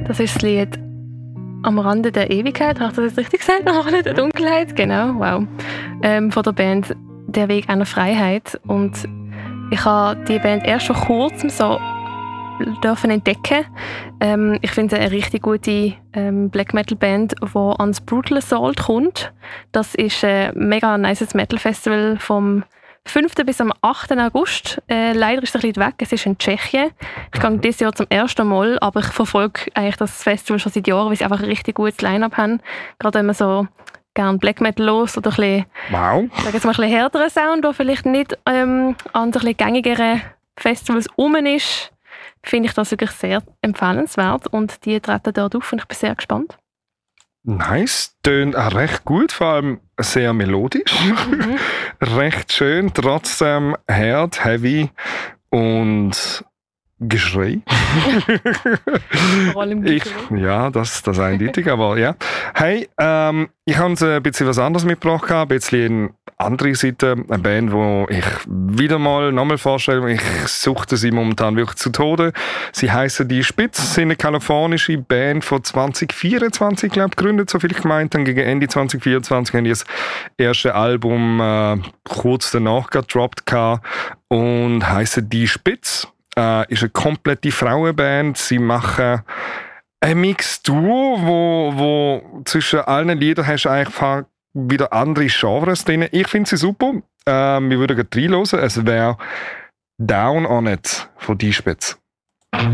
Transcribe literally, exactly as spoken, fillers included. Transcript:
Das ist das Lied «Am Rande der Ewigkeit». Habe ich das jetzt richtig gesagt? «Am Rande der Dunkelheit», genau, wow. Ähm, von der Band «Der Weg einer Freiheit». Und ich habe die Band erst vor kurzem so dürfen entdecken. Ähm, ich finde eine richtig gute ähm, Black Metal Band, die ans Brutal Assault kommt. Das ist ein mega nice Metal Festival vom fünften bis am achten August. Äh, leider ist es ein bisschen weg, es ist in Tschechien. Ich gehe dieses Jahr zum ersten Mal, aber ich verfolge eigentlich das Festival schon seit Jahren, weil sie einfach ein richtig gutes Line-Up haben. Gerade wenn man so gerne Black Metal los oder ein bisschen, wow. sagen wir mal, ein bisschen härteren Sound, der vielleicht nicht ähm, an so ein bisschen gängigeren Festivals rum ist, finde ich das wirklich sehr empfehlenswert. Und die treten dort auf und ich bin sehr gespannt. Nice, tönt auch recht gut, vor allem sehr melodisch. Mhm. Recht schön, trotzdem hart, heavy und Geschrei. Vor allem Geschrei. Ich, ja, das, das eindeutig, aber ja. Hey, ähm, ich habe ein bisschen was anderes mitgebracht, ein bisschen eine andere Seite, eine Band, die ich wieder mal, nochmal vorstelle. Ich suchte sie momentan wirklich zu Tode. Sie heissen «Die Spitz», sind eine kalifornische Band von zwanzig vierundzwanzig, glaube ich, gegründet, so viel ich gemeint habe. Gegen Ende zwanzig vierundzwanzig haben die das erste Album äh, kurz danach gedroppt und heissen «Die Spitz». Äh, ist eine komplette Frauenband. Sie machen eine Mixtur, wo, wo zwischen allen Liedern hast du eigentlich wieder andere Genres drin. Ich finde sie super. Äh, wir würden gleich reinhören. Es wäre «Down on It» von «Die Spitz».